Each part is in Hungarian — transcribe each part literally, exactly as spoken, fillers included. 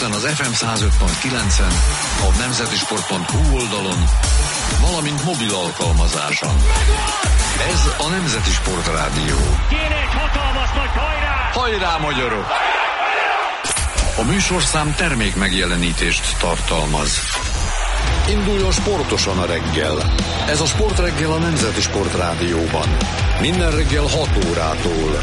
Budapesten az ef em száz öt pont kilencen, a nemzetisport pont hu oldalon, valamint mobil alkalmazáson. Ez a Nemzeti Sport Rádió. Kéne egy hatalmas nagy hajrá! Hajrá, magyarok! A műsorszám termék megjelenítést tartalmaz. Induljon sportosan a reggel. Ez a Sportreggel a Nemzeti Sport Rádióban. Minden reggel hat órától.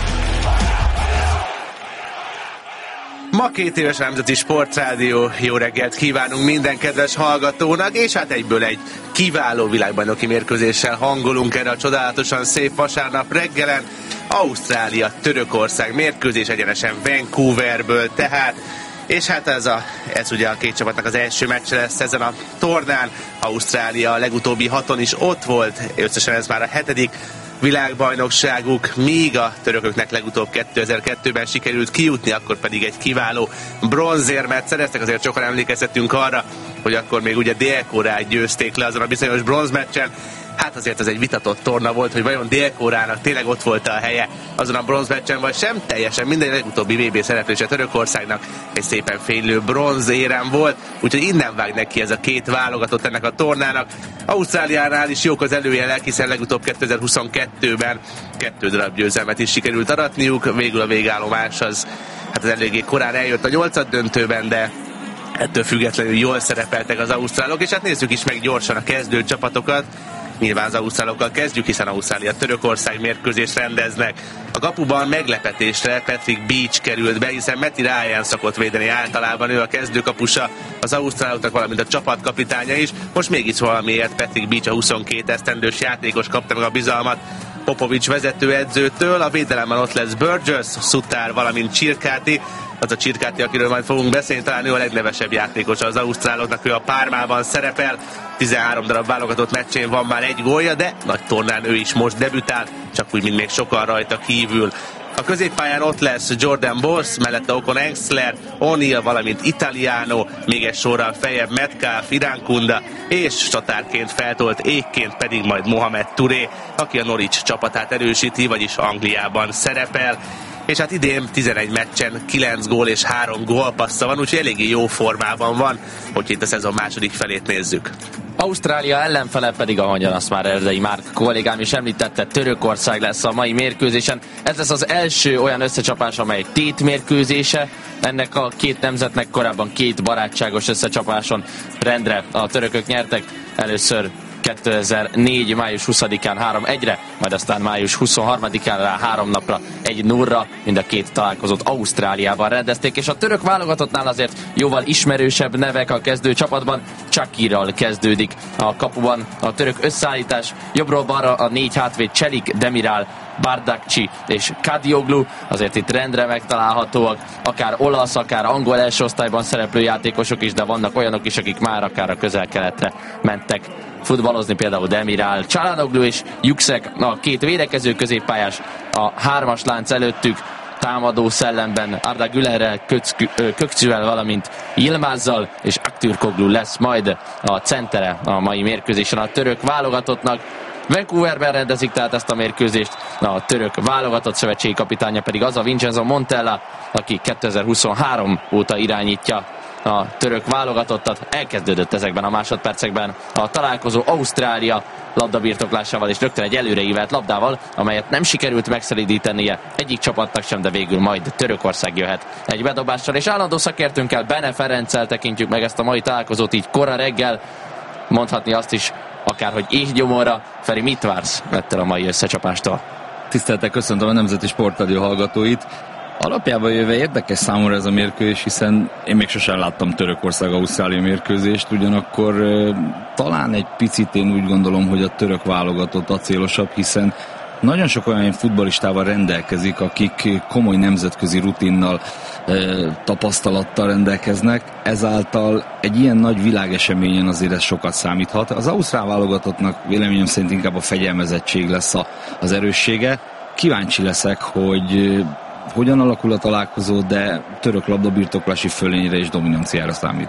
Ma két éves Nemzeti Sportrádió, jó reggelt kívánunk minden kedves hallgatónak, és hát egyből egy kiváló világbajnoki mérkőzéssel hangolunk erre a csodálatosan szép vasárnap reggelen. Ausztrália, Törökország mérkőzés egyenesen Vancouverből tehát, és hát ez, a, ez ugye a két csapatnak az első meccse lesz ezen a tornán. Ausztrália a legutóbbi haton is ott volt, összesen ez már a hetedik világbajnokságuk, míg a törököknek legutóbb kétezer-kettőben sikerült kijutni, akkor pedig egy kiváló bronzérmet szereztek. Azért sokan emlékezhetünk arra, hogy akkor még ugye Dél-Koreát győzték le azon a bizonyos bronzmeccsen. Hát azért ez egy vitatott torna volt, hogy vajon Dél-Koreának tényleg ott volt a helye azon a bronzmeccsen, vagy sem. Teljesen minden legutóbbi vé bé szereplőse Törökországnak egy szépen fénylő bronzérem volt, úgyhogy innen vág neki ez a két válogatott ennek a tornának. Ausztráliánál is jók az előjelek, hiszen legutóbb kétezer-huszonkettőben kettő darab győzelmet is sikerült aratniuk, végül a végállomás az, hát az eléggé korán eljött a nyolcad döntőben, de ettől függetlenül jól szerepeltek az ausztrálok, és hát nézzük is meg gyorsan a kezdő csapatokat. Nyilván az ausztrálokkal kezdjük, hiszen Ausztrália Törökország mérkőzést rendeznek. A kapuban meglepetésre Patrick Beach került be, hiszen Matty Ryan szokott védeni általában, ő a kezdőkapusa az ausztráloknak, valamint a csapatkapitánya is. Most mégis valamiért Patrick Beach, a huszonkét esztendős játékos kapta meg a bizalmat Popovics vezetőedzőtől. A védelemben ott lesz Burgess, Suttár, valamint Csirkáti. Az a Csirkáti, akiről majd fogunk beszélni, talán ő a legnevesebb játékos az ausztráloknak, ő a Parmában szerepel, tizenhárom darab válogatott meccsén van már egy gólja, de nagy tornán ő is most debütál, csak úgy, mint még sokan rajta kívül. A középpályán ott lesz Jordan Bosz, mellette Okon Engstler, O'Neill, valamint Italiano, még egy sorral feljebb Metcalf, Irankunda, és csatárként feltolt égként pedig majd Mohamed Touré, aki a Norwich csapatát erősíti, vagyis Angliában szerepel. És hát idén tizenegy meccsen kilenc gól és három gólpassza van, úgyhogy eléggé jó formában van, hogy itt a szezon második felét nézzük. Ausztrália ellenfele pedig, ahogyan azt már Erdei Márk kollégám is említette, Törökország lesz a mai mérkőzésen. Ez lesz az első olyan összecsapás, amely tétmérkőzése. Ennek a két nemzetnek korábban két barátságos összecsapáson rendre a törökök nyertek. Először kétezer-négy. május huszadikán három egyre, majd aztán május huszonharmadikán rá három napra egy nullra, mind a két találkozót Ausztráliában rendezték, és a török válogatottnál azért jóval ismerősebb nevek a kezdő csapatban. Csakirral kezdődik a kapuban a török összeállítás, jobbról balra a négy hátvéd Cselik, Demiral, Bardakci és Kadioglu, azért itt rendre megtalálhatóak, akár olasz, akár angol első osztályban szereplő játékosok is, de vannak olyanok is, akik már akár a közel-keletre mentek futballozni, például Demiral, Çalhanoğlu és Yüksek, a két védekező középpályás, a hármas lánc előttük támadó szellemben Arda Gülerrel, Kökçüvel, valamint Yilmazzal, és Aktürkoğlu lesz majd a centere a mai mérkőzésen a török válogatottnak. Vancouverben rendezik tehát ezt a mérkőzést, a török válogatott szövetségi kapitánya pedig az a Vincenzo Montella, aki kétezer-huszonhárom óta irányítja a török válogatottat. Elkezdődött ezekben a másodpercekben a találkozó Ausztrália labdabirtoklásával és rögtön egy előreívelt labdával, amelyet nem sikerült megszelídítenie egyik csapatnak sem, de végül majd Törökország jöhet egy bedobással, és állandó szakértőnkkel, Bene Ferenccel tekintjük meg ezt a mai találkozót így kora reggel, mondhatni azt is, akárhogy éhgyomorra. Feri, mit vársz ettől a mai összecsapástól? Tiszteltek, köszöntöm a Nemzeti Sportrádió hallgatóit. Alapjában jöve érdekes számomra ez a mérkőzés, hiszen én még sosem láttam Törökország-Ausztrália mérkőzést, ugyanakkor e, talán egy picit én úgy gondolom, hogy a török válogatott a célosabb, hiszen nagyon sok olyan futballistával rendelkezik, akik komoly nemzetközi rutinnal, e, tapasztalattal rendelkeznek, ezáltal egy ilyen nagy világeseményen azért ez sokat számíthat. Az ausztrál válogatottnak véleményem szerint inkább a fegyelmezettség lesz a, az erőssége. Kíváncsi leszek, hogy hogyan alakul a találkozó, de török labdabirtoklási fölényre és dominanciára számítok.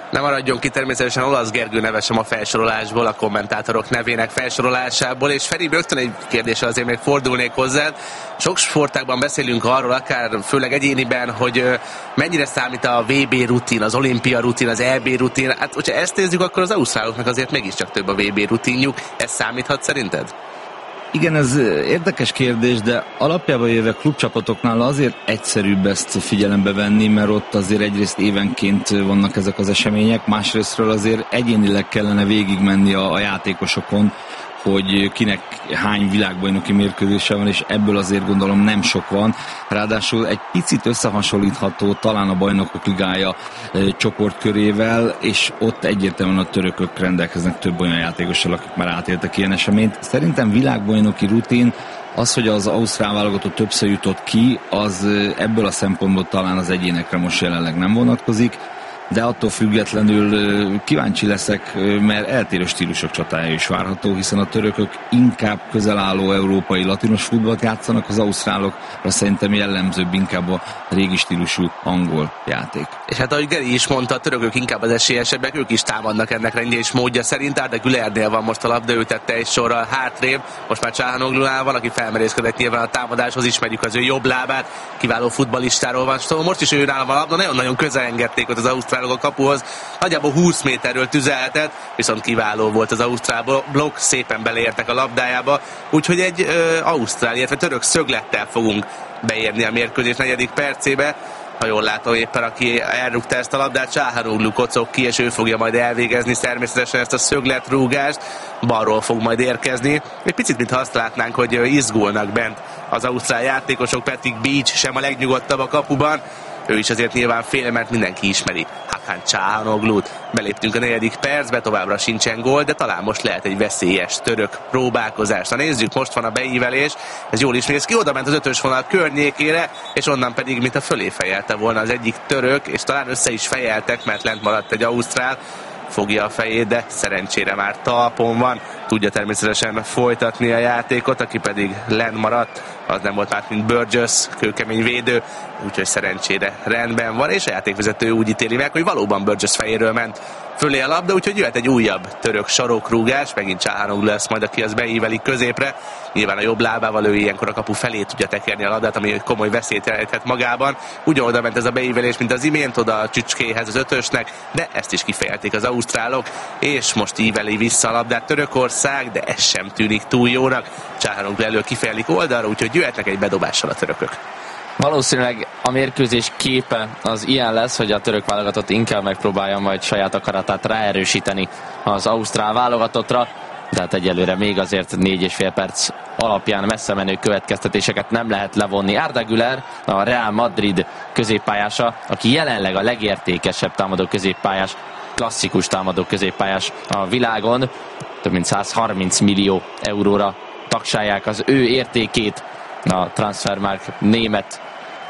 Nem maradjon ki természetesen Olasz Gergő neve sem a felsorolásból, a kommentátorok nevének felsorolásából, és Feri, rögtön egy kérdéssel azért még fordulnék hozzád. Sok sportágban beszélünk arról, akár főleg egyéniben, hogy mennyire számít a vé bé rutin, az olimpia rutin, az é bé rutin. Hát, hogyha ezt nézzük, akkor az ausztráloknak azért mégiscsak több a vé bé rutinjuk. Ez számíthat szerinted? Igen, ez érdekes kérdés, de alapjában jöve klubcsapatoknál azért egyszerűbb ezt figyelembe venni, mert ott azért egyrészt évenként vannak ezek az események, másrésztről azért egyénileg kellene végigmenni a, a játékosokon, hogy kinek hány világbajnoki mérkőzése van, és ebből azért gondolom nem sok van. Ráadásul egy picit összehasonlítható talán a Bajnokok Ligája e, csoportkörével, és ott egyértelműen a törökök rendelkeznek több olyan játékossal, akik már átéltek ilyen eseményt. Szerintem világbajnoki rutin az, hogy az ausztrál válogatott többször jutott ki, az ebből a szempontból talán az egyénekre most jelenleg nem vonatkozik, de attól függetlenül kíváncsi leszek, mert eltérő stílusok csatája is várható, hiszen a törökök inkább közel álló európai latinos futballt játszanak, az ausztrálokra szerintem jellemzőbb inkább a régi stílusú angol játék. És hát ahogy Geri is mondta, a törökök inkább az esélyesebbek, ők is támadnak ennek rendje és módja szerint, Arda Gülernél van most a labda, ő tette egy sorral hátrébb, most már Csáhanoglunál van, aki felmerészkedett nyilván a támadáshoz, ismerjük az ő jobb lábát, kiváló futballistáról van szó, most is ő nálam a labda, nagyon-nagyon közel engedték ott az ausztrál a kapuhoz, nagyjából húsz méterről tüzelhetett, viszont kiváló volt az ausztrál blokk, szépen beleértek a labdájába, úgyhogy egy ö, ausztrál, illetve török szöglettel fogunk beérni a mérkőzés negyedik percébe. Ha jól látom, éppen aki elrúgta ezt a labdát, Csáhanoglu kocog ki, és ő fogja majd elvégezni természetesen ezt a szögletrúgást, balról fog majd érkezni. Egy picit, mintha azt látnánk, hogy izgulnak bent az ausztrál játékosok, Patrick Beach sem a legnyugodtabb a kapuban, ő is azért nyilván fél, mert mindenki ismeri Hakan Csáhanoglut. Beléptünk a negyedik percbe, továbbra sincsen gól, de talán most lehet egy veszélyes török próbálkozás. Na nézzük, most van a beívelés, ez jól is néz ki, oda ment az ötös vonal környékére, és onnan pedig, mint a fölé fejelte volna az egyik török, és talán össze is fejeltek, mert lent maradt egy ausztrál, fogja a fejét, de szerencsére már talpon van, tudja természetesen folytatni a játékot, aki pedig lenn maradt, az nem volt már, mint Burgess, kőkemény védő, úgyhogy szerencsére rendben van, és a játékvezető úgy ítéli meg, hogy valóban Burgess fejéről ment fölé a labda, úgyhogy jöhet egy újabb török sarokrúgás, megint Csáhanoglu lesz majd, aki az beíveli középre, nyilván a jobb lábával ő ilyenkor a kapu felé tudja tekerni a labdát, ami komoly veszélyt jelenthet magában. Ugyanoda ment ez a beívelés, mint az imént, oda a csücskéhez, az ötösnek, de ezt is kifejelték az ausztrálok, és most íveli vissza a labdát Törökország, de ez sem tűnik túl jónak. Csáhanoglu elő kifejelik oldalra, úgyhogy jöhetnek egy bedobással a törökök. Valószínűleg a mérkőzés képe az ilyen lesz, hogy a török válogatott inkább megpróbálja majd saját akaratát ráerősíteni az ausztrál válogatottra, de hát egyelőre még azért négy és fél perc alapján messze menő következtetéseket nem lehet levonni. Arda Güler, a Real Madrid középpályása, aki jelenleg a legértékesebb támadó középpályás, klasszikus támadó középpályás a világon, több mint száz harminc millió euróra tagsálják az ő értékét, a Transfermarkt német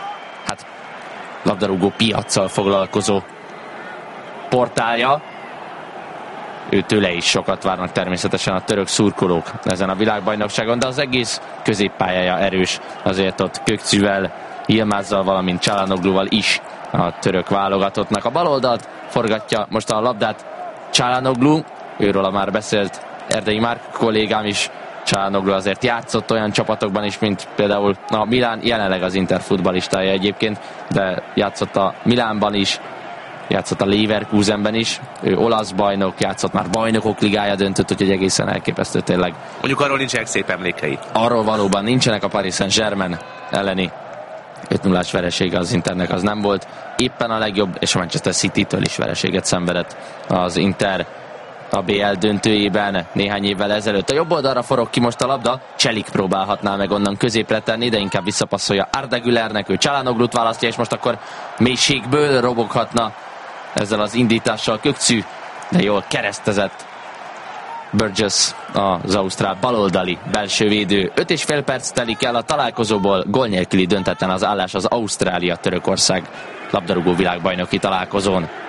hát labdarúgó piaccal foglalkozó portálja. Ő tőle is sokat várnak természetesen a török szurkolók ezen a világbajnokságon, de az egész középpályája erős, azért ott Kökçüvel, Yilmazzal, valamint Csáhanogluval is a török válogatottnak. A baloldalt forgatja most a labdát Csáhanoglu, őről már beszélt Erdei Márk kollégám is. Csáhanoglu azért játszott olyan csapatokban is, mint például a Milán, jelenleg az Inter futballistája egyébként, de játszott a Milánban is, játszott a Leverkusenben is, ő olasz bajnok, játszott már Bajnokok Ligája döntött, úgyhogy egészen elképesztő tényleg. Mondjuk arról nincsenek szép emlékei. Arról valóban nincsenek, a Paris Saint-Germain elleni öt nullás veresége az Internek az nem volt éppen a legjobb, és a Manchester City-től is vereséget szenvedett az Inter a bé el döntőjében néhány évvel ezelőtt. A jobb oldalra forog ki most a labda, Cselik próbálhatná meg onnan középre tenni, de inkább visszapasszolja Arda Gülernek, ő Csáhanoglut választja, és most akkor mélységből roboghatna ezzel az indítással Kökçű, de jól keresztezett Burgess, az ausztrál baloldali belső védő. öt és fél perc telik el a találkozóból, gól nélküli döntetlen az állás az Ausztrália-Törökország labdarúgó világbajnoki találkozón.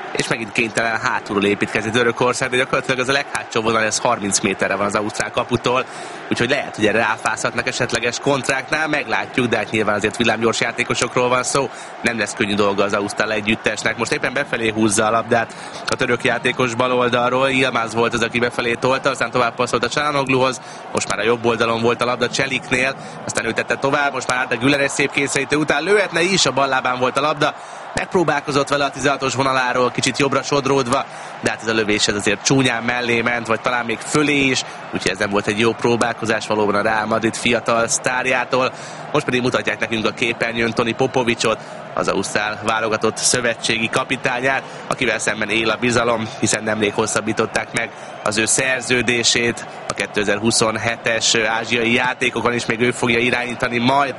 és megint kénytelen hátulról építkezni Törökország, de gyakorlatilag az a leghátsó vonal, ez harminc méterre van az ausztrál kaputól, úgyhogy lehet, hogy erre ráfázhatnak esetleges kontráknál, meglátjuk, de hát nyilván azért villámgyors játékosokról van szó, nem lesz könnyű dolga az ausztrál együttesnek. Most éppen befelé húzza a labdát a török játékos bal oldalról, Yilmaz volt az, aki befelé tolta, aztán tovább passzolt a Çalhanoğluhoz, most már a jobb oldalon volt a labda Çeliknél, aztán ő tette tovább, most már Arda Güler egy szép kényszerítő után lőhetne is, a bal lábán volt a labda, megpróbálkozott vele a tizenhatos vonaláról, kicsit jobbra sodródva, de hát ez a lövés ez azért csúnyán mellé ment, vagy talán még fölé is, úgyhogy ez nem volt egy jó próbálkozás valóban a Real Madrid fiatal sztárjától. Most pedig mutatják nekünk a képernyőn Toni Popovicsot, az ausztrál válogatott szövetségi kapitányát, akivel szemben él a bizalom, hiszen nemrég hosszabbították meg az ő szerződését, a kétezer-huszonhetes ázsiai játékokon is még ő fogja irányítani majd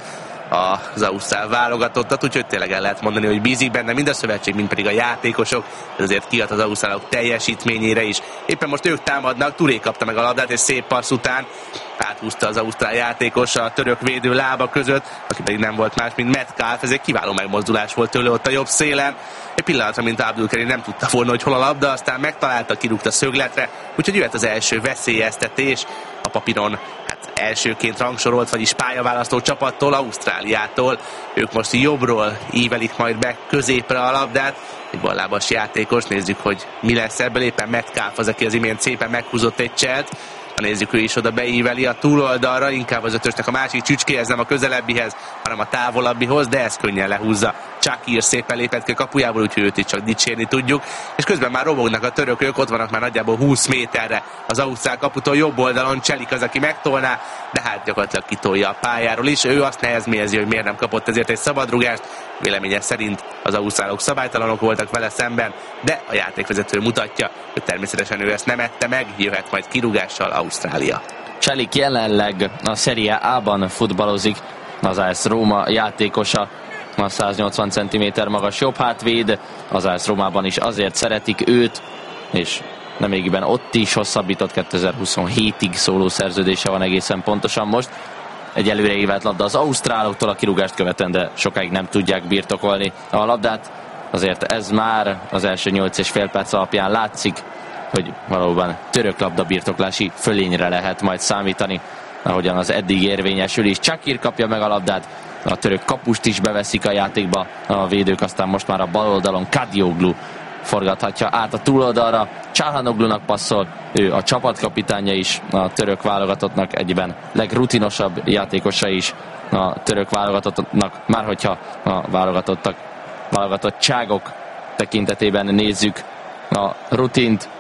az ausztrál válogatottat, úgyhogy tényleg el lehet mondani, hogy bízik benne mind a szövetség, mind pedig a játékosok, ez azért kiad az ausztrálok teljesítményére is. Éppen most ők támadnak, Touré kapta meg a labdát, és szép passz után áthúzta az ausztrál játékos a török védő lába között, aki pedig nem volt más, mint Metcalf, ez egy kiváló megmozdulás volt tőle ott a jobb szélen. Egy pillanatra, mint Abdulkarim nem tudta volna, hogy hol a labda, aztán megtalálta, kirúgta szögletre, úgyhogy jöhet az első veszélyeztetés a papíron. Elsőként rangsorolt, vagyis pályaválasztó csapattól, Ausztráliától. Ők most jobbról ívelik majd be középre a labdát. Egy ballábas játékos, nézzük, hogy mi lesz ebből. Éppen Metcalf az, aki az imént szépen meghúzott egy cselt. Ha nézzük, ő is oda beíveli a túloldalra, inkább az ötösnek a másik csücskéhez, nem a közelebbihez, hanem a távolabbihoz, de ez könnyen lehúzza. Çakir szépen lépett ki a kapujából, úgyhogy őt is csak dicsérni tudjuk. És közben már robognak a törökök, ott vannak már nagyjából húsz méterre az ausztrál kaputól, jobb oldalon Çelik az, aki megtolná, de hát gyakorlatilag kitolja a pályáról is. Ő azt nehezmélyezi, hogy miért nem kapott ezért egy szabadrugást. Véleménye szerint az ausztrálok szabálytalanok voltak vele szemben, de a játékvezető mutatja, hogy természetesen ő ezt nem ette meg, jöhet majd kirúgással Ausztrália. Çelik jelenleg a Serie A-ban futballozik, az á es Róma játékosa, a száznyolcvan centiméter magas jobb hátvéd, az á es Rómában is azért szeretik őt, és nemrégiben ott is hosszabbított, kétezer-huszonhétig szóló szerződése van egészen pontosan most. Egy előre ívelt labda az ausztráloktól, a kirúgást követően, de sokáig nem tudják birtokolni a labdát. Azért ez már az első nyolc és fél perc alapján látszik, hogy valóban török labdabirtoklási fölényre lehet majd számítani, ahogyan az eddig érvényesül is. Çakir kapja meg a labdát, a török kapust is beveszik a játékba a védők, aztán most már a bal oldalon Kadioglu forgathatja át a túloldalra. Çalhanoğlunak passzol, ő a csapatkapitánya is a török válogatottnak, egyben legrutinosabb játékosa is a török válogatottnak, már hogyha a válogatottak, válogatottságok tekintetében nézzük a rutint.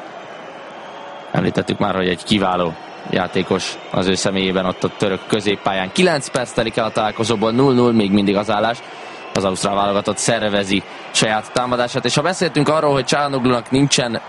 Említettük már, hogy egy kiváló játékos az ő személyében ott a török középpályán. kilenc perc telik el a találkozóból, null null még mindig az állás. Az ausztrál válogatott szervezi saját támadását, és ha beszéltünk arról, hogy Çalhanoğlunak nincsen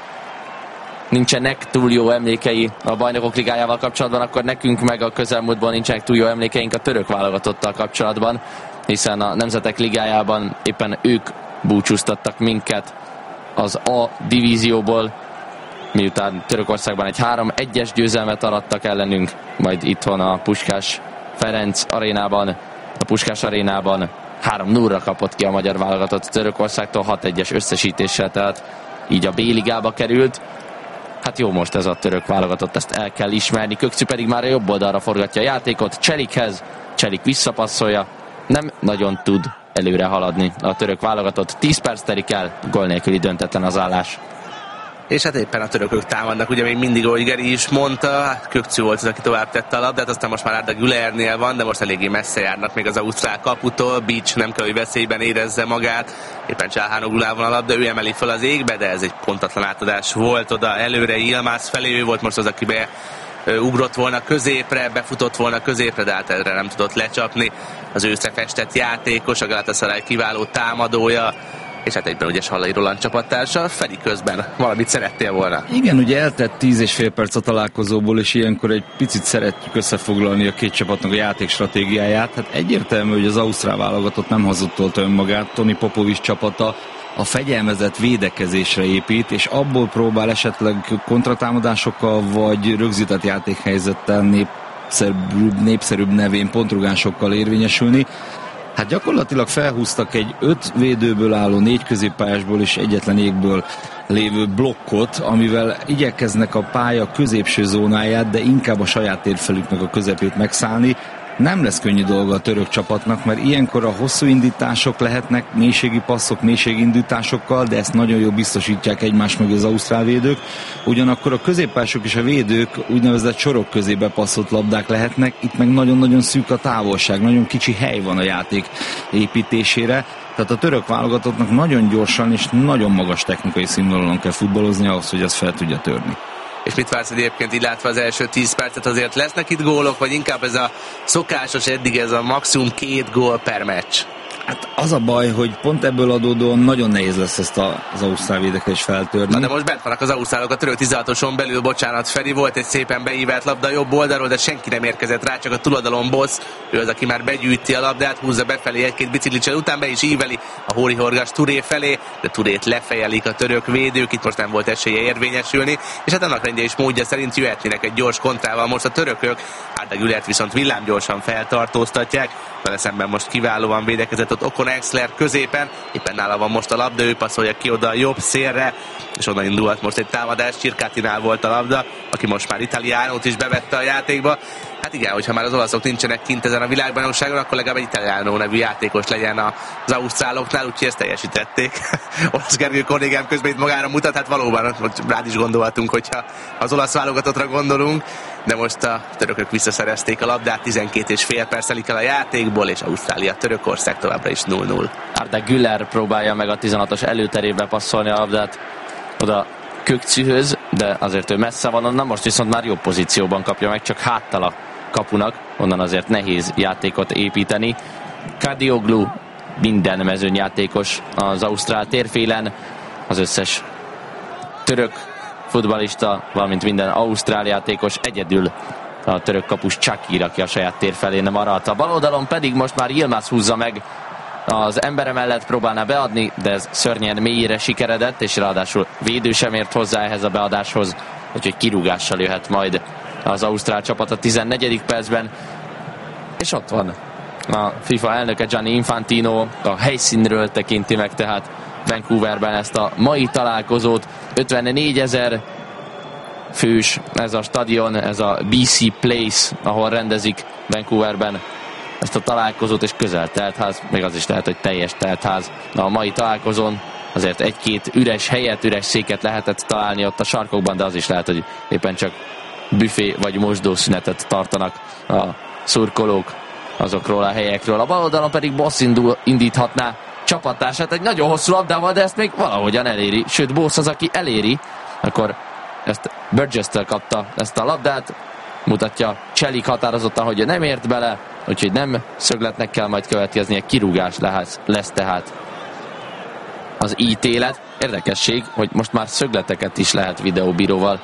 nincsenek túl jó emlékei a Bajnokok Ligájával kapcsolatban, akkor nekünk meg a közelmúltban nincsenek túl jó emlékeink a török válogatottal kapcsolatban, hiszen a Nemzetek Ligájában éppen ők búcsúztattak minket az A divízióból, miután Törökországban egy három egyes győzelmet arattak ellenünk, majd itthon a Puskás Ferenc arénában, a Puskás arénában három nullra kapott ki a magyar válogatott Törökországtól, hat egyes összesítéssel, tehát így a B-ligába került. Hát jó, most ez a török válogatott, ezt el kell ismerni. Kökçü pedig már a jobb oldalra forgatja a játékot Çelikhez, Çelik visszapasszolja, nem nagyon tud előre haladni a török válogatott. tíz perc telik el, gól nélküli döntetlen az állás. És hát éppen a törökök támadnak, ugye még mindig, ahogy Geri is mondta, Kökçü volt az, aki tovább tette a labdát, aztán most már Arda Gülernél van, de most eléggé messze járnak még az ausztrál kaputól, Beach nem kell, hogy veszélyben érezze magát, éppen Çalhanoğluval van a labda, ő emeli fel az égbe, de ez egy pontatlan átadás volt oda előre Yilmaz felé, ő volt most az, aki be ugrott volna középre, befutott volna középre, de hát erre nem tudott lecsapni. Az őszre festett játékos, a Galatasaray kiváló támadója, és hát egyben ugye Sallai Roland csapattársa. Feri, közben valamit szerettél volna? Igen, ugye eltett tíz és fél perc a találkozóból, és ilyenkor egy picit szeretjük összefoglalni a két csapatnak a játékstratégiáját. Hát egyértelmű, hogy az ausztrál válogatott nem hazudtolta önmagát, Toni Popovics csapata a fegyelmezett védekezésre épít, és abból próbál esetleg kontratámadásokkal vagy rögzített játékhelyzettel népszerűbb, népszerűbb nevén pontrugásokkal érvényesülni. Hát gyakorlatilag felhúztak egy öt védőből álló, négy középpályásból és egyetlen égből lévő blokkot, amivel igyekeznek a pálya középső zónáját, de inkább a saját térfelüknek a közepét megszállni. Nem lesz könnyű dolga a török csapatnak, mert ilyenkor a hosszú indítások lehetnek, mélységi passzok, mélységindításokkal, de ezt nagyon jól biztosítják egymás mögé az ausztrál védők. Ugyanakkor a középpások és a védők úgynevezett sorok közé bepasszott labdák lehetnek, itt meg nagyon-nagyon szűk a távolság, nagyon kicsi hely van a játék építésére. Tehát a török válogatottnak nagyon gyorsan és nagyon magas technikai színvonalon kell futballozni ahhoz, hogy ezt fel tudja törni. És mit vársz egyébként így látva az első tíz percet, azért lesznek itt gólok, vagy inkább ez a szokásos eddig ez a maximum két gól per meccs? Hát az a baj, hogy pont ebből adódóan nagyon nehéz lesz ezt a, az ausztrál védekezést feltörni. Na de most bent vannak az ausztrálok a török tizenhatoson belül, bocsánat Feri, volt egy szépen beívelt labda a jobb oldalról, de senki nem érkezett rá, csak a tulajdalom Bosz, ő az, aki már begyűjti a labdát, húzza befelé egy-két biciklicsel, után be is íveli a Hóri Horgas Turé felé, de Turét lefejelik a török védők, itt most nem volt esélye érvényesülni, és hát annak rendje és módja szerint jöhetnének egy gyors kontrával most a törökök, Arda Gülert viszont villámgyorsan feltartóztatják, vele szemben most kiválóan védekezett ott Okon Exler középen, éppen nála van most a labda, ő passzolja ki oda a jobb szélre, és onnan indulhat most egy támadás, Csirkátinál volt a labda, aki most már Italiánót is bevette a játékba. Hát igen, hogyha már az olaszok nincsenek kint ezen a világbajnokságon, akkor legalább egy Italiánó nevű játékos legyen az ausztráloknál, úgyhogy ezt teljesítették. Olasz Gergő kollégám közben itt magára mutat, hát valóban rád is gondolhatunk, hogyha az olasz válogatottra gondolunk, de most a törökök visszaszerezték a labdát, tizenkét és fél perc telik el a játékból, és Ausztrália Törökország továbbra is null null. Arda Güler próbálja meg a tizenhatos előterébe passzolni a labdát oda Kökçühöz, de azért ő messze van onnan, most viszont már jobb pozícióban kapja meg, csak háttal a kapunak, onnan azért nehéz játékot építeni. Kadioglu minden mezőnyjátékos az ausztrál térfélen, az összes török futballista, valamint minden ausztrál játékos, egyedül a török kapus Csakír, aki a saját tér felé nem maradt. A bal oldalon pedig most már Yilmaz húzza meg, az embere mellett próbálná beadni, de ez szörnyen mélyére sikeredett, és ráadásul védő sem ért hozzá ehhez a beadáshoz, úgyhogy kirúgással jöhet majd az ausztrál csapat a tizennegyedik percben. És ott van a FIFA elnöke Gianni Infantino, a helyszínről tekinti meg tehát Vancouverben ezt a mai találkozót. ötvennégyezer fős ez a stadion, ez a bé cé Place, ahol rendezik Vancouverben ezt a találkozót, és közel teltház, még az is lehet, hogy teljes teltház. A mai találkozón azért egy-két üres helyet, üres széket lehetett találni ott a sarkokban, de az is lehet, hogy éppen csak büfé vagy mosdószünetet tartanak a szurkolók azokról a helyekről. A bal oldalon pedig Bosz indul, indíthatná csapattársát egy nagyon hosszú labdával, de ezt még valahogyan eléri. Sőt, Bosz az, aki eléri, akkor ezt Burgess-től kapta ezt a labdát, mutatja Cselik határozottan, hogy nem ért bele, úgyhogy nem szögletnek kell majd következnie, kirúgás lesz, lesz tehát az ítélet. Érdekesség, hogy most már szögleteket is lehet videóbíróval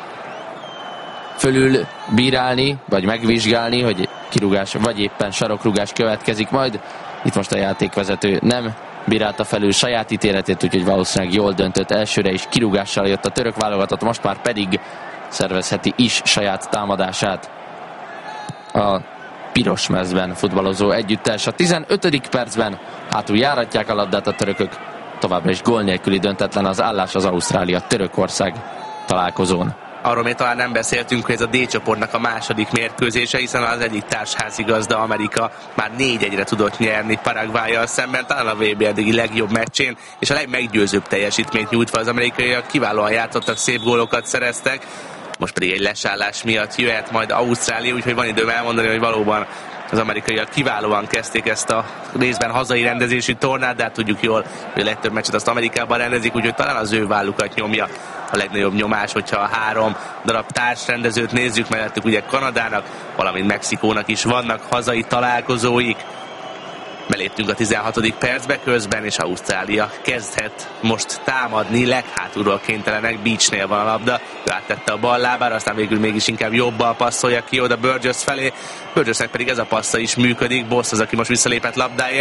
fölül bírálni, vagy megvizsgálni, hogy kirúgás, vagy éppen sarokrúgás következik majd. Itt most a játékvezető nem bírálta felül saját ítéletét, úgyhogy valószínűleg jól döntött, elsőre is kirúgással jött a török válogatott, most már pedig szervezheti is saját támadását a piros mezben futballozó együttes. A tizenötödik percben hátul járatják a labdát a törökök, továbbra is gól nélküli döntetlen az állás az Ausztrália-Törökország találkozón. Arról még talán nem beszéltünk, hogy ez a D csoportnak a második mérkőzése, hiszen az egyik társházigazda Amerika már négy egyre tudott nyerni Paraguayyal szemben, talán a vé bé eddigi legjobb meccsén, és a legmeggyőzőbb teljesítményt nyújtva az amerikaiak, kiválóan játszottak, szép gólokat szereztek, most pedig egy lesállás miatt jöhet majd Ausztrália, úgyhogy van időm elmondani, hogy valóban az amerikaiak kiválóan kezdték ezt a részben hazai rendezésű tornát, de hát tudjuk jól, hogy a legtöbb meccset azt Amerikában rendezik, úgyhogy talán az ő vállukat nyomja a legnagyobb nyomás, hogyha a három darab társrendezőt nézzük, mellettük ugye Kanadának, valamint Mexikónak is vannak hazai találkozóik. Beléptünk a tizenhatodik percbe közben, és Ausztrália kezdhet most támadni, leghátulról kénytelenek, Beachnél van a labda, ő áttette a bal lábára, aztán végül mégis inkább jobbal passzolja ki oda Burgess felé, Burgessnek pedig ez a passza is működik, Bosz az, aki most visszalépett labdáért,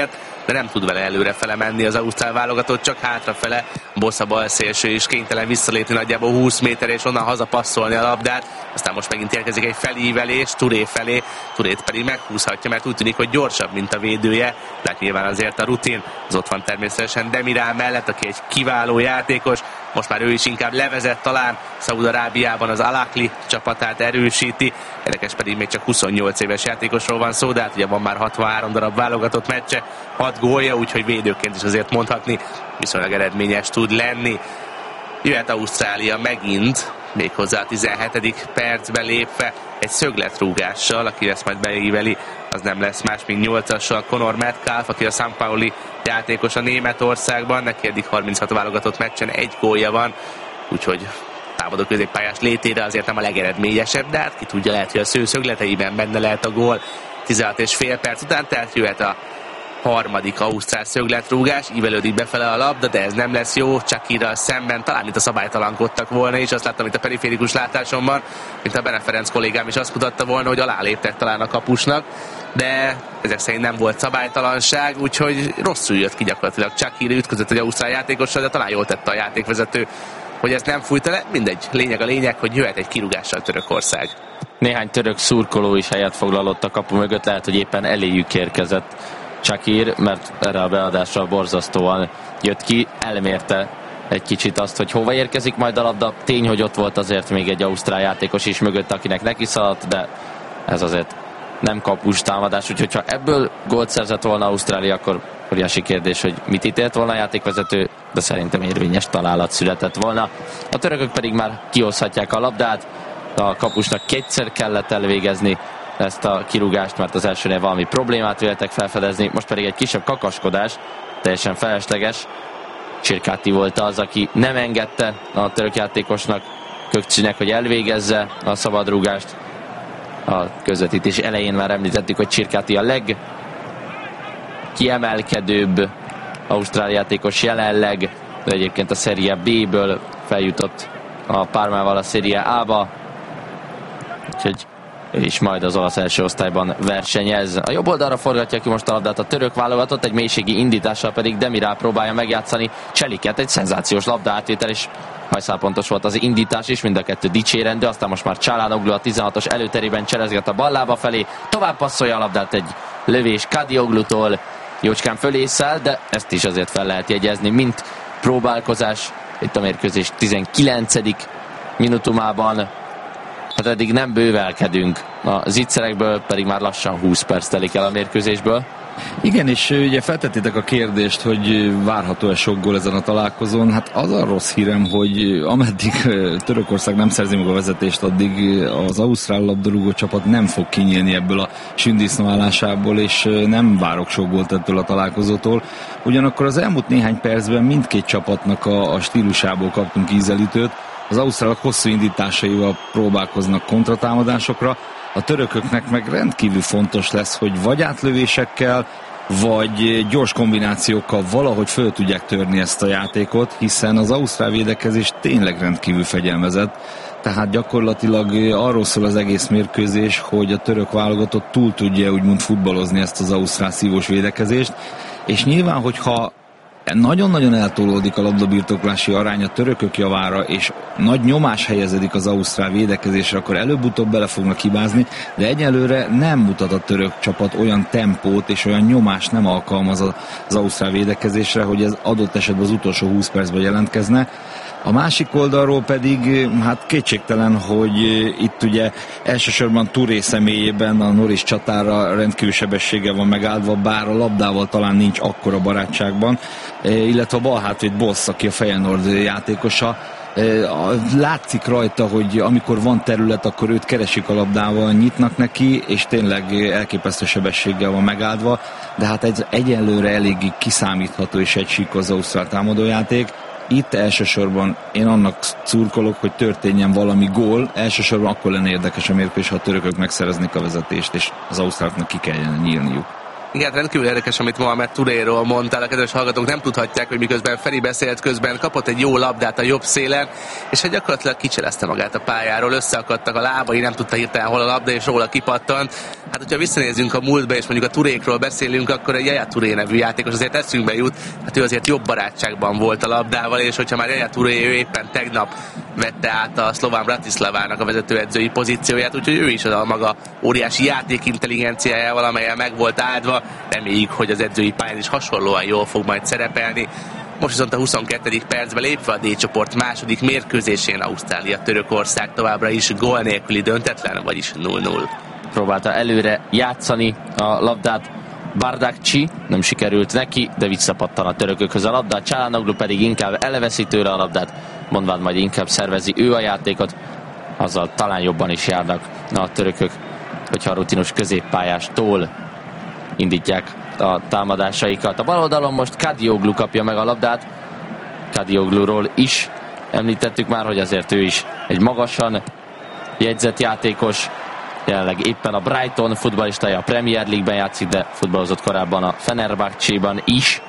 de nem tud vele előrefele menni az ausztrál válogatott, csak hátrafele. Bossa balszélső is kénytelen visszalépni nagyjából húsz méter, és onnan hazapasszolni a labdát. Aztán most megint érkezik egy felívelés Touré felé, Tourét pedig meghúzhatja, mert úgy tűnik, hogy gyorsabb, mint a védője, de nyilván azért a rutin. Az ott van természetesen Demiral mellett, aki egy kiváló játékos. Most már ő is inkább levezet talán, Szaúd-Arábiában az Al-Ahli csapatát erősíti, érdekes pedig még csak huszonnyolc éves játékosról van szó, de hát ugye van már hatvanhárom darab válogatott meccse, hat gólja, úgyhogy védőként is azért mondhatni, viszonylag eredményes tud lenni. Jöhet Ausztrália megint, méghozzá a tizenhetedik percben lépve egy szögletrúgással, aki ezt majd beíveli, az nem lesz más, mint nyolcassal Conor Metcalf, aki a San Pauli játékos a Németországban, neki eddig harminchat válogatott meccsen egy gólja van, úgyhogy támadó középpályás létére azért nem a legeredményesebb, de hát ki tudja, lehet, hogy a sző szögleteiben benne lehet a gól. tizenhat és fél perc után, tehát jöhet a harmadik ausztrál szögletrúgás, ívelődik befele a labda, de ez nem lesz jó, Shakirral szemben, talán mint a szabálytalankodtak volna, és azt láttam itt a periférikus látásomban, mint a Bene Ferenc kollégám is azt mutatta volna, hogy aláléptek talán a kapusnak, de ezek szerint nem volt szabálytalanság, úgyhogy rosszul jött ki gyakorlatilag. Shakir ütközött egy ausztrál játékossal, de talán jól tette a játékvezető, hogy ezt nem fújta le. Mindegy, lényeg a lényeg, hogy jöhet egy kirúgással Törökország. Néhány török szurkoló is helyet foglalott a kapu mögött, lehet, hogy éppen eléjük érkezett Shakir, mert erre a beadásra borzasztóan jött ki, elmérte egy kicsit azt, hogy hova érkezik majd a labda. Tény, hogy ott volt azért még egy ausztrál játékos is mögött, akinek neki szaladt, de ez azért nem kapus támadás, úgyhogy ha ebből gólt szerzett volna Ausztrália, akkor óriási kérdés, hogy mit ítélt volna a játékvezető, de szerintem érvényes találat született volna. A törökök pedig már kihozhatják a labdát, a kapusnak kétszer kellett elvégezni ezt a kirúgást, mert az elsőnél valami problémát véltek felfedezni, most pedig egy kisebb kakaskodás, teljesen felesleges. Csirkáti volt az, aki nem engedte a török játékosnak, Kökçinek, hogy elvégezze a szabadrúgást. A közvetítés elején már említettük, hogy Csirkáti a legkiemelkedőbb ausztrál játékos jelenleg, de egyébként a Serie B-ből feljutott a Parmával a Serie A-ba, úgyhogy ő is majd az olasz első osztályban versenyez. A jobb oldalra forgatja ki most a labdát a török válogatott, egy mélységi indítással pedig Demiral próbálja megjátszani Cseliket, egy szenzációs labda átvétel, és hajszálpontos volt az indítás is, mind a kettő dicsérendő, aztán most már Çalhanoğlu a tizenhatos előterében cselezget a ballába felé, tovább passzolja a labdát egy lövés Kadioglu-tól, jócskán fölé száll, de ezt is azért fel lehet jegyezni, mint próbálkozás itt a mérkőzés tizenkilencedik minutumában. Hát eddig nem bővelkedünk, a zicserekből pedig már lassan húsz perc telik el a mérkőzésből. Igen, és ugye feltettétek a kérdést, hogy várható-e sok gól ezen a találkozón. Hát az a rossz hírem, hogy ameddig Törökország nem szerzi meg a vezetést, addig az ausztrál labdarúgó csapat nem fog kinyílni ebből a sündisznóállásából, és nem várok sok gólt ettől a találkozótól. Ugyanakkor az elmúlt néhány percben mindkét csapatnak a, a stílusából kaptunk ízelítőt. Az ausztrálok hosszú indításaival próbálkoznak kontratámadásokra, a törököknek meg rendkívül fontos lesz, hogy vagy átlövésekkel, vagy gyors kombinációkkal valahogy föl tudják törni ezt a játékot, hiszen az ausztrál védekezés tényleg rendkívül fegyelmezett, tehát gyakorlatilag arról szól az egész mérkőzés, hogy a török válogatott túl tudja úgymond futballozni ezt az ausztrál szívós védekezést, és nyilván, hogyha nagyon-nagyon eltolódik a labdabirtoklási arány a törökök javára, és nagy nyomás helyezedik az ausztrál védekezésre, akkor előbb-utóbb bele fognak hibázni, de egyelőre nem mutat a török csapat olyan tempót és olyan nyomást nem alkalmaz az ausztrál védekezésre, hogy ez adott esetben az utolsó húsz percben jelentkezne. A másik oldalról pedig hát kétségtelen, hogy itt ugye elsősorban Touré személyében a Norris csatára rendkívül sebességgel van megáldva, bár a labdával talán nincs akkora barátságban, illetve a balhátvéd Bosz, aki a Feyenoord játékosa. Látszik rajta, hogy amikor van terület, akkor őt keresik a labdával, nyitnak neki, és tényleg elképesztő sebességgel van megáldva, de hát ez egyelőre eléggé kiszámítható és egysíkú az ausztrál támadójáték. Itt elsősorban én annak szurkolok, hogy történjen valami gól, elsősorban akkor lenne érdekes a mérkőzés, ha a törökök megszereznék a vezetést, és az ausztráloknak ki kellene nyílniuk. Igen, rendkívül érdekes, amit Mohamed Touréról mondtál. A kedves hallgatók nem tudhatják, hogy miközben Feri beszélt, közben kapott egy jó labdát a jobb szélen, és hát gyakorlatilag kicselezte magát a pályáról, összeakadtak a lábai, nem tudta hirtelen hol a labda, és róla kipattant. Hát, hogyha visszanézünk a múltba, és mondjuk a Tourékról beszélünk, akkor egy Yaya Touré nevű játékos azért eszünkbe jut. Hát ő azért jobb barátságban volt a labdával, és hogyha már Yaya Touré, ő éppen tegnap vette át a Szlován Bratislavának a vezetőedzői pozícióját, úgyhogy ő is a maga óriási játékintelligenciájával, amellyel meg volt áldva. Reméljük, hogy az edzői pályán is hasonlóan jól fog majd szerepelni. Most viszont a huszonkettedik percben lépve a D-csoport második mérkőzésén Ausztrália-Törökország továbbra is gól nélküli döntetlen, vagyis null null. Próbálta előre játszani a labdát Bardakci, nem sikerült neki, de visszapattan a törökökhöz a labdát. Çalhanoğlu pedig inkább elveszi tőle a labdát, mondván majd inkább szervezi ő a játékot, azzal talán jobban is járnak a törökök, hogyha a rutinos középpályástól indítják a támadásaikat. A bal oldalon most Kadioglu kapja meg a labdát. Kadiogluról is említettük már, hogy azért ő is egy magasan jegyzett játékos, jelenleg éppen a Brighton futballistája, a Premier League-ben játszik, de futballozott korábban a Fenerbahce-ban is.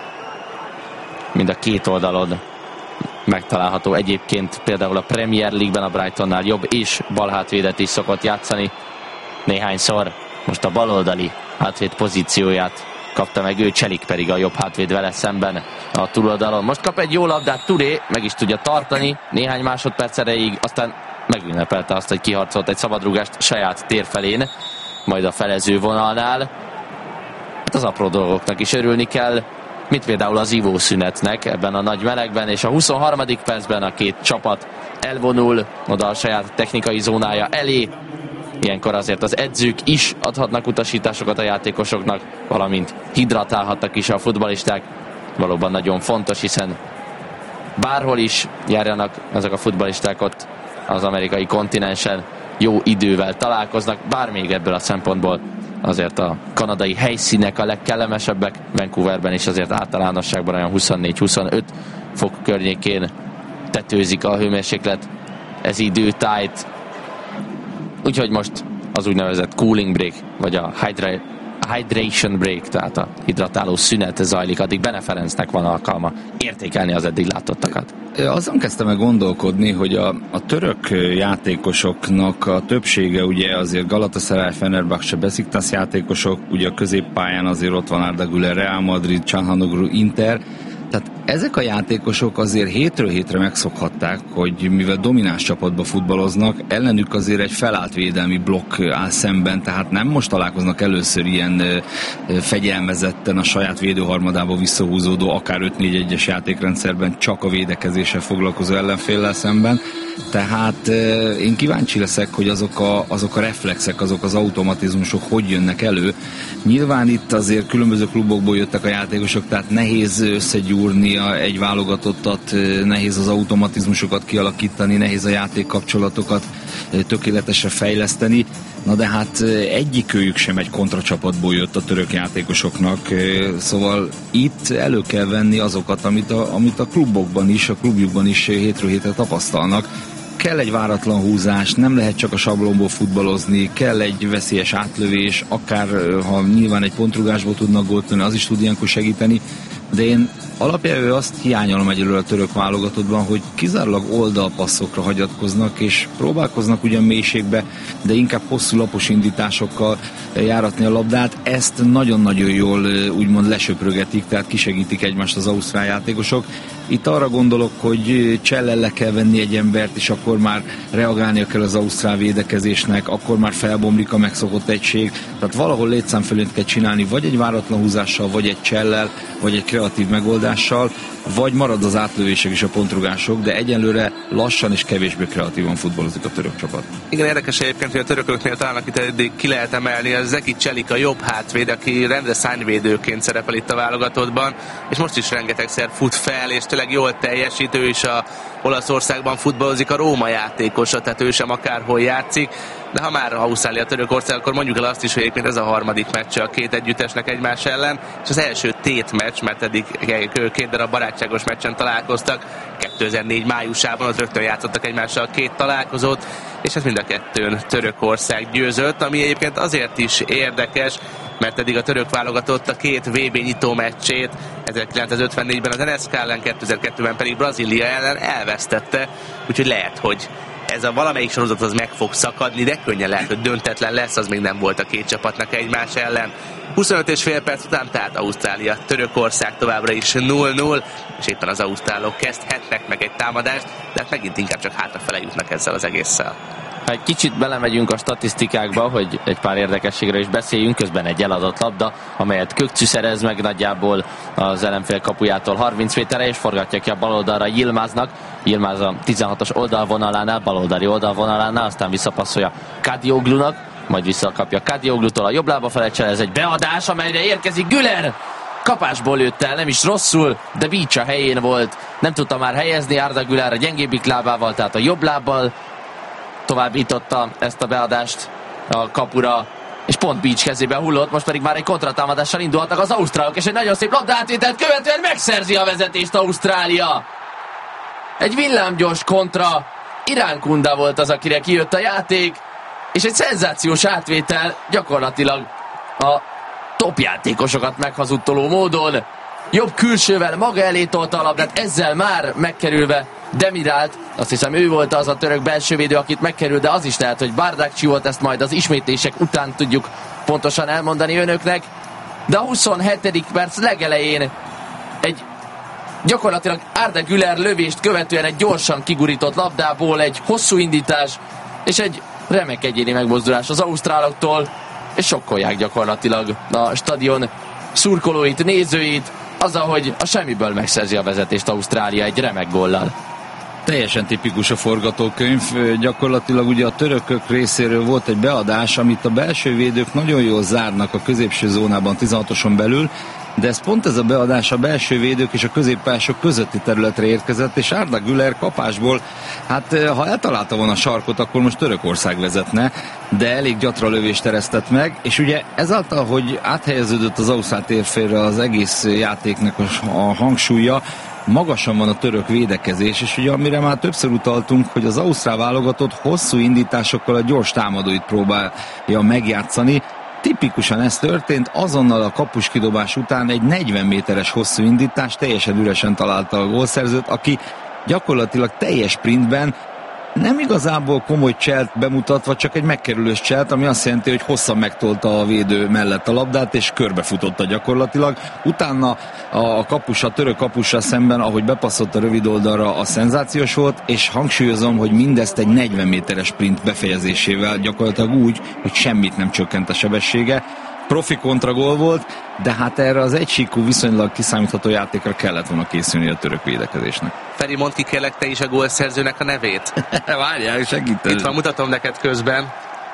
Mind a két oldalon megtalálható egyébként, például a Premier League-ben a Brightonnál jobb és balhátvédet is szokott játszani néhányszor. Most a baloldali hátvéd pozícióját kapta meg ő, Cselik pedig a jobb hátvéd vele szemben a túloldalon. Most kap egy jó labdát Touré, meg is tudja tartani néhány másodperc erejéig, aztán megünnepelte azt, hogy kiharcolt egy szabadrúgást saját tér felén, majd a felező vonalnál. Hát az apró dolgoknak is örülni kell, mint például az ivószünetnek ebben a nagy melegben, és a huszonharmadik percben a két csapat elvonul oda a saját technikai zónája elé. Ilyenkor azért az edzők is adhatnak utasításokat a játékosoknak, valamint hidratálhatnak is a futballisták. Valóban nagyon fontos, hiszen bárhol is járjanak ezek a futballisták, ott az amerikai kontinensen jó idővel találkoznak, bár még ebből a szempontból azért a kanadai helyszínek a legkellemesebbek. Vancouverben is azért általánosságban olyan huszonnégy-huszonöt fok környékén tetőzik a hőmérséklet, ez időtájt. Úgyhogy most az úgynevezett cooling break, vagy a hydra- hydration break, tehát a hidratáló szünet zajlik, addig Bene Ferencnek van alkalma értékelni az eddig látottakat. Azon kezdtem meg gondolkodni, hogy a, a török játékosoknak a többsége ugye azért Galatasaray, Fenerbahce, Besiktas játékosok, ugye a középpályán azért ott van Arda Güler, Real Madrid, Çalhanoğlu, Inter. Tehát ezek a játékosok azért hétről hétre megszokhatták, hogy mivel domináns csapatba futballoznak, ellenük azért egy felállt védelmi blokk áll szemben, tehát nem most találkoznak először ilyen fegyelmezetten a saját védőharmadába visszahúzódó, akár öt négy egyes játékrendszerben csak a védekezéssel foglalkozó ellenféllel szemben. Tehát én kíváncsi leszek, hogy azok a, azok a reflexek, azok az automatizmusok hogy jönnek elő. Nyilván itt azért különböző klubokból jöttek a játékosok, tehát nehéz összegyúrni egy válogatottat, nehéz az automatizmusokat kialakítani, nehéz a játékkapcsolatokat tökéletesre fejleszteni. Na de hát egyikőjük sem egy kontracsapatból jött a török játékosoknak, szóval itt elő kell venni azokat, amit a, amit a klubokban is, a klubjukban is hétről hétre tapasztalnak. Kell egy váratlan húzás, nem lehet csak a sablonból futballozni, kell egy veszélyes átlövés, akár ha nyilván egy pontrugásból tudnak gólt lőni, az is tud ilyenkor segíteni, de én alapjául azt hiányolom egyelőre a török válogatottban, hogy kizárólag oldalpasszokra hagyatkoznak, és próbálkoznak ugyan mélységbe, de inkább hosszú lapos indításokkal járatni a labdát. Ezt nagyon-nagyon jól úgymond lesöprögetik, tehát kisegítik egymást az ausztrál játékosok. Itt arra gondolok, hogy csellel le kell venni egy embert, és akkor már reagálnia kell az ausztrál védekezésnek, akkor már felbomlik a megszokott egység. Tehát valahol létszámfölönt kell csinálni, vagy egy váratlan húzással, vagy egy csellel, vagy egy kreatív megoldással, vagy marad az átlövések és a pontrugások, de egyenlőre lassan és kevésbé kreatívan futballozik a török csapat. Igen, érdekes egyébként, hogy a törököknél talán itt eddig ki lehet emelni, az Zeki Cselik, a jobb hátvéd, aki rendre szárnyvédőként szerepel itt a válogatottban, és most is rengetegszer fut fel, és tényleg jól teljesítő is a Olaszországban futballozik, a Róma játékosa, tehát ő sem akárhol játszik. De ha már Ausztrália Törökország, akkor mondjuk el azt is, hogy egyébként ez a harmadik meccse a két együttesnek egymás ellen, és az első tét meccs, mert eddig két darab barátság barátságos meccsen találkoztak. kétezer-négy májusában ott rögtön játszottak egymással két találkozót, és hát mind a kettőn Törökország győzött, ami egyébként azért is érdekes, mert eddig a török válogatott a két vé bé nyitó meccsét ezerkilencszázötvennégyben az en es ká ellen, kétezer-kettőben pedig Brazília ellen elvesztette, úgyhogy lehet, hogy ez a valamelyik sorozat az meg fog szakadni, de könnyen lehet, hogy döntetlen lesz, az még nem volt a két csapatnak egymás ellen. huszonöt és fél perc után tehát Ausztrália, Törökország továbbra is null null, és éppen az ausztrálok kezdhetnek meg egy támadást, de hát megint inkább csak hátrafele jutnak ezzel az egésszel. Ha egy kicsit belemegyünk a statisztikákba, hogy egy pár érdekességre is beszéljünk, közben egy eladott labda, amelyet Kökçű szerez meg nagyjából az ellenfél kapujától harminc méterre, és forgatja ki a bal oldalra Yilmaznak. Yilmaz a tizenhatos oldalvonalánál, baloldali oldalvonalánál, aztán visszapasszolja Kadioglunak, majd visszakapja Kadioglutól a jobb lába felett, ez egy beadás, amelyre érkezik Güler. Kapásból lőtt el, nem is rosszul, de Beach a helyén volt. Nem tudta már helyezni Arda Güler a gyengébbik lábával, tehát a jobb lábbal továbbította ezt a beadást a kapura, és pont Beach kezébe hullott, most pedig már egy kontratámadással indulhatnak az ausztrálok, és egy nagyon szép labdaátvételt követően megszerzi a vezetést Ausztrália. Egy villámgyors kontra, Iránkunda volt az, akire kijött a játék, és egy szenzációs átvétel gyakorlatilag a top játékosokat meghazudtoló módon. Jobb külsővel maga elé tolta a labdát, ezzel már megkerülve Demirált, azt hiszem ő volt az a török belsővédő, akit megkerül, de az is lehet, hogy Bardakci volt, ezt majd az ismétlések után tudjuk pontosan elmondani önöknek. De a huszonhetedik perc legelején egy gyakorlatilag Arda Güler lövést követően egy gyorsan kigurított labdából egy hosszú indítás, és egy remek egyéni megmozdulás az ausztráloktól, és sokkolják gyakorlatilag a stadion szurkolóit, nézőit, az, ahogy a semmiből megszerzi a vezetést Ausztrália egy remek góllal. Teljesen tipikus a forgatókönyv. Gyakorlatilag ugye a törökök részéről volt egy beadás, amit a belső védők nagyon jól zárnak a középső zónában, tizenhatoson belül, de ez pont ez a beadás a belső védők és a középpások közötti területre érkezett, és Arda Güler kapásból, hát ha eltalálta volna a sarkot, akkor most Törökország vezetne, de elég gyatra lövést eresztett meg, és ugye ezáltal, hogy áthelyeződött az ausztrál térfélre az egész játéknak a hangsúlya, magasan van a török védekezés, és ugye amire már többször utaltunk, hogy az ausztrál válogatott hosszú indításokkal a gyors támadóit próbálja megjátszani. Tipikusan ez történt, azonnal a kapuskidobás után egy negyven méteres hosszú indítás, teljesen üresen találta a gólszerzőt, aki gyakorlatilag teljes sprintben nem igazából komoly cselt bemutatva, csak egy megkerülős cselt, ami azt jelenti, hogy hosszan megtolta a védő mellett a labdát, és körbefutotta gyakorlatilag. Utána a kapus, a török kapussal szemben, ahogy bepasszott a rövid oldalra, a szenzációs volt, és hangsúlyozom, hogy mindezt egy negyven méteres sprint befejezésével, gyakorlatilag úgy, hogy semmit nem csökkent a sebessége. Profi kontragól volt, de hát erre az egysíkú viszonylag kiszámítható játékra kellett volna készülni a török védekezésnek. Feri, mondd ki kérlek te is a gólszerzőnek a nevét. Várjál, segíted. Itt van, mutatom neked közben.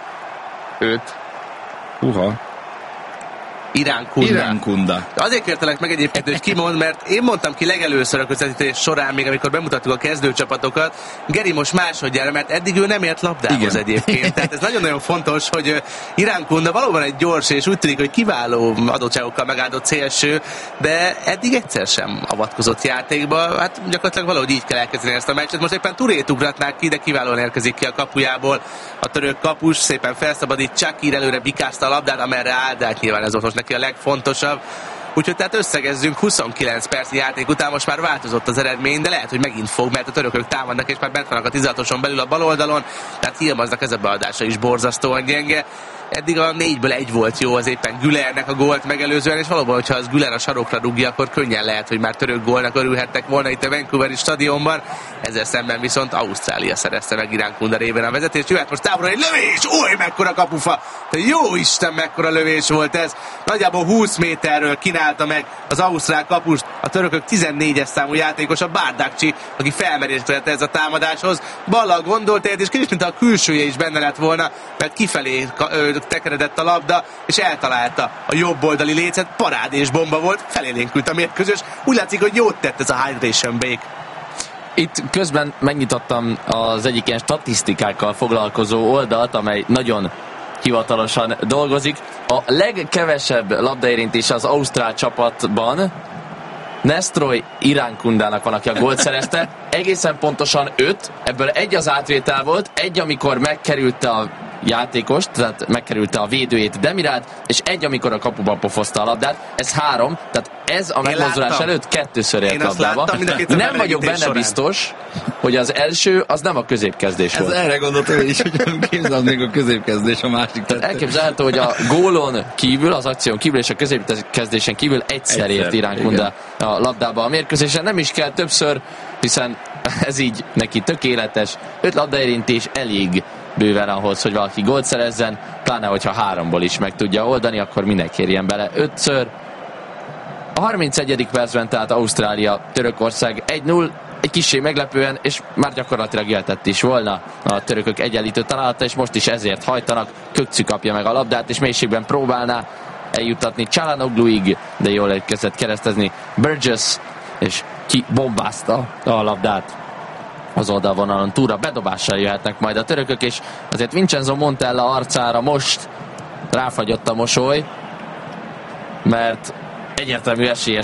Őt. Uha. Iránkunda. Iránkunda. Azért kértelek meg egyébként, hogy kimond, mert én mondtam ki legelőször a közvetítés során, még amikor bemutattuk a kezdőcsapatokat, Geri most másodjára, mert eddig ő nem ért labdához. Igen. Egyébként. Tehát ez nagyon-nagyon fontos, hogy Iránkunda valóban egy gyors, és úgy tűnik, hogy kiváló adottságokkal megáldott szélső, de eddig egyszer sem avatkozott játékba. Hát gyakorlatilag valahogy így kell elkezdeni ezt a meccset. Most éppen Turét ugratnák ki, de kiválóan érkezik ki a kapujából. A török kapus szépen felszabadít, Csakír előre bikázta a labdát, amerre áll, de hát nyilván ez most neki a legfontosabb. Úgyhogy tehát összegezzünk, huszonkilenc percnyi játék után most már változott az eredmény, de lehet, hogy megint fog, mert a törökök támadnak, és már bent vannak a tizenhatoson belül a bal oldalon, tehát Yilmaznak ez a beadása is borzasztóan gyenge. Eddig a négyből egy volt jó, az éppen Gülernek a gólt megelőzően, és valóban, hogyha az Güler a sarokra rúgja, akkor könnyen lehet, hogy már török gólnak örülhettek volna itt a Vancouveri stadionban. Ezzel szemben viszont Ausztrália szerezte meg Iránkunda révén a vezetést. Jöhet most távolra egy lövés! Oly, mekkora kapufa! De jó Isten, mekkora lövés volt ez! Nagyjából húsz méterről kínálta meg az ausztrál kapust a törökök tizennégyes számú játékos, a Bardakci, aki felmeréskedett ez a támadáshoz. Ballal gondolt és kicsit, mint a külsője is benne lett volna, mert kifelé tekeredett a labda, és eltalálta a jobb oldali lécet, parádés bomba volt, felélénkült a mérkőzés. Úgy látszik, hogy jót tett ez a hydration break. Itt közben megnyitottam az egyik ilyen statisztikákkal foglalkozó oldalt, amely nagyon hivatalosan dolgozik. A legkevesebb labdaérintés az ausztrál csapatban Nestroy Irankundának van, aki a gólt szerezte. Egészen pontosan öt, ebből egy az átvétel volt, egy amikor megkerülte a játékost, tehát megkerülte a védőjét Demirát, és egy amikor a kapuban pofozta a labdát. Ez három, tehát ez a megmozdulás előtt kettőször ért labdába. Nem vagyok benne során. Biztos, hogy az első az nem a középkezdés ez volt. Ez erre gondoltam én is, hogy képzeld még a középkezdés a másik tette. Elképzelhető, hogy a gólon kívül, az akción kívül és a középkezdésen kívül egyszer, egyszer ért Iránkunda a labdába a mérkőzésen. Nem is kell többször, hiszen ez így neki tökéletes. Öt labdaérintés elég bőven ahhoz, hogy valaki gólt szerezzen, pláne hogyha háromból is meg tudja oldani, akkor mindenki érjen bele ötször. A harmincegyedik percben tehát Ausztrália, Törökország egy null, egy kissé meglepően, és már gyakorlatilag jöhetett is volna a törökök egyenlítő találata, és most is ezért hajtanak. Kökcü kapja meg a labdát, és mélységben próbálná eljuttatni Çalhanoğluig, de jól elkezdett keresztezni Burgess, és kibombázta a labdát az oldalvonalon túra. Bedobással jöhetnek majd a törökök, és azért Vincenzo Montella arcára most ráfagyott a mosoly, mert egyértelmű esélyes